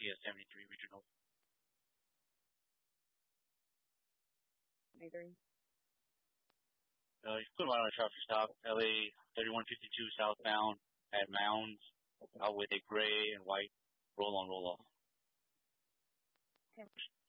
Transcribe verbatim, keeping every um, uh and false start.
T S seventy-three Regional. seventy-three. Uh, you put on a traffic stop, L A thirty-one fifty-two southbound at Mounds, out with a gray and white roll on roll off. Okay.